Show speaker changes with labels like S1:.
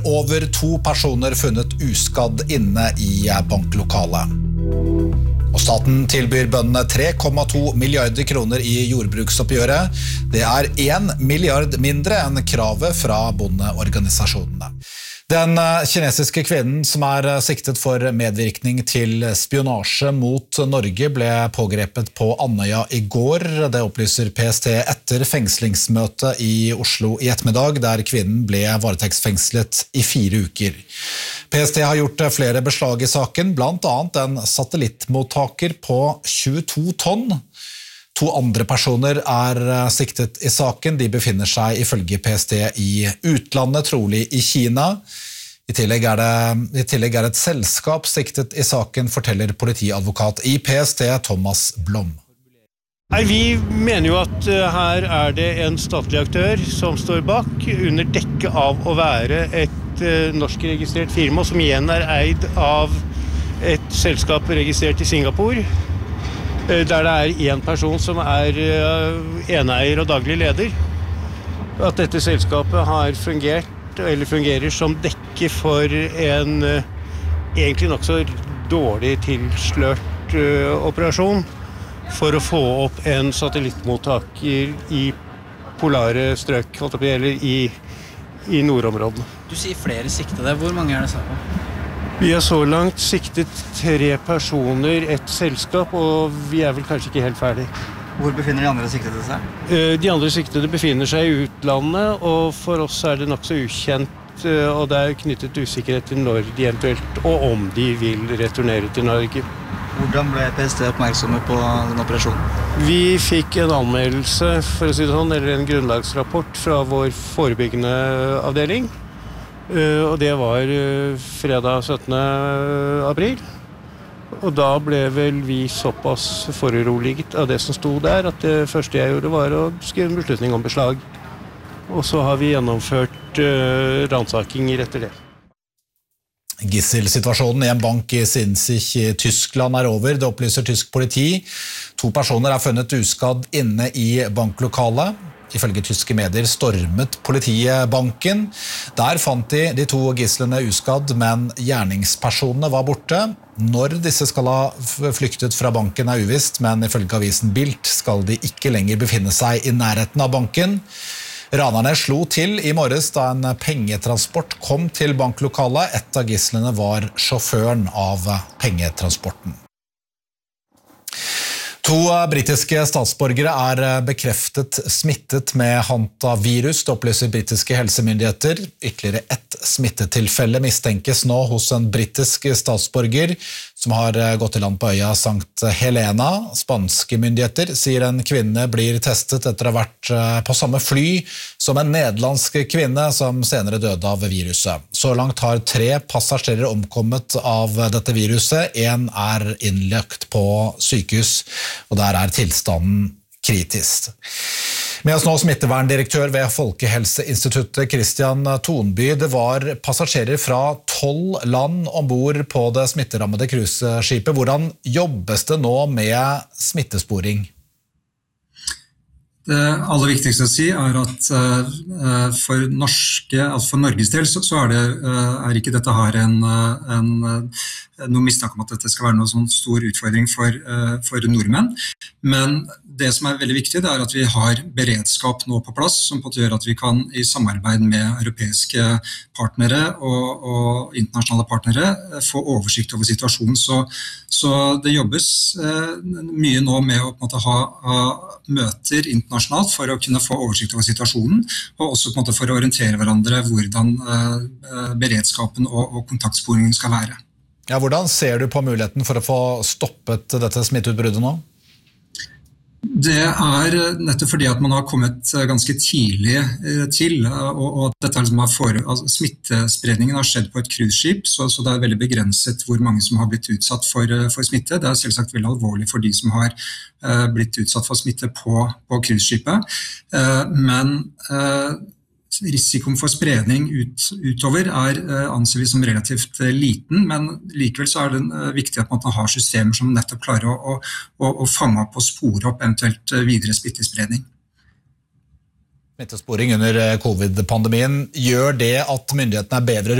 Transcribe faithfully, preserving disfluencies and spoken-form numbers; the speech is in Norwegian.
S1: over to personer funnet uskadd inne i banklokalet. Og staten tilbyr bøndene tre komma to milliarder kroner i jordbruksoppgjøret. Det er en milliard mindre enn kravet fra bondeorganisasjonene. Den kinesiske kvinnen som er siktet for medvirkning til spionasje mot Norge ble pågrepet på Andøya i går. Det opplyser P S T etter fengslingsmøte i Oslo i ettermiddag, der kvinnen ble varetektsfengslet i fire uker. P S T har gjort flere beslag i saken, blant annet en satellittmottaker på tjueto tonn. To andre personer er siktet i saken. De befinner seg ifølge P S T i utlandet, trolig i Kina. I tillegg er det, i tillegg er et selskap siktet i saken, forteller politiadvokat i P S T Thomas Blom.
S2: Nei, vi mener jo at her er det en statlig aktør som står bak, under dekke av å være et norsk registrert firma, som igjen er eid av et selskap registrert i Singapore, der det er en person som er eneier og daglig leder. At dette selskapet har fungert, eller fungerer som dekke for en egentlig nok så dårlig tilslørt operasjon for å få opp en satellittmottaker i polare strøk, eller i, i nordområdene.
S3: Du sier flere siktede. Hvor mange er det snakk om?
S2: Vi har så langt siktet tre personer, et selskap, og vi er vel kanskje ikke helt ferdig.
S3: Hvor befinner de andre siktede seg?
S2: De andre siktede befinner seg i utlandet, og for oss er det nok så ukjent, og det er knyttet usikkerhet til når de eventuelt, og om de vil returnere til Norge.
S3: Hvordan ble P S T oppmerksomme på den operasjonen?
S2: Vi fikk en anmeldelse, for å si det sånn, eller en grunnlagsrapport fra vår forebyggende avdeling, og det var fredag syttende april. Og da ble vel vi såpass foruroliget av det som stod der, at det første jeg gjorde var å skrive en beslutning om beslag. Og så har vi gjennomført uh, ransakinger etter det.
S1: Gisselsituasjonen i en bank i Sinzig i Tyskland er over. Det opplyser tysk politi. To personer er funnet uskadd inne i banklokalet. Ifølge tyske medier stormet politiet banken. Der fant de de to gisslene uskadd, men gjerningspersonene var borte. Når disse skal ha flyktet fra banken er uvisst, men ifølge avisen Bild skal de ikke lenger befinne seg i nærheten av banken. Ranerne slo til i morges da en pengetransport kom til banklokalet. Et av gisslene var sjåføren av pengetransporten. To britiske statsborgere er bekreftet smittet med hantavirus, det opplyser britiske helsemyndigheter. Ytterligere ett smittetilfelle mistenkes nå hos en britisk statsborger som har gått i land på øya Sankt Helena. Spanske myndigheter sier en kvinne blir testet etter å ha vært på samme fly som en nederlandsk kvinne som senere døde av viruset. Så langt har tre passasjerer omkommet av dette viruset. En er innlagt på sykehus, og der er tilstanden kritisk. Med oss nå smitteverndirektør ved Folkehelseinstituttet, Christian Tonby. Det var passasjerer fra tolv land ombord på det smitterammede cruiseskipet. Hvordan jobbes det nå med smittesporing?
S4: Det aller viktigste å si er at uh, for, norske, altså for Norges del så, så er, det, uh, er ikke dette her en, en, noe mistanke om at dette skal være noen sånn stor utfordring for, uh, for nordmenn. Men det som er veldig viktig, det er at vi har beredskap nå på plass, som på at gjør at vi kan i samarbeid med europeiske partnere og, og internasjonale partnere få oversikt over situasjonen. Så, så det jobbes uh, mye nå med å på en måte, ha, ha møter internasjonalt for å kunne få oversikt over situasjonen, og også på en måte, for å orientere hverandre hvordan uh, beredskapen og, og kontaktsporingen skal være.
S1: Ja, hvordan ser du på muligheten for å få stoppet dette smitteutbruddet nå?
S4: Det er nettopp fordi at man har kommet ganske tidlig til, og, og dette liksom har for, altså, smittespredningen har skjedd på et cruiseskip, så, så det er veldig begrenset hvor mange som har blitt utsatt for, for smitte. Det er selvsagt veldig alvorlig for de som har uh, blitt utsatt for smitte på, på cruiseskipet, uh, men uh, risikoen for spredning ut, utover er uh, anser vi som relativt uh, liten, men likevel så er det uh, viktig at man har systemer som nettopp klarer å, å, å fange opp og spore opp eventuelt uh, videre smittespredning.
S1: Smittesporing under covid-pandemien, gjør det at myndighetene er bedre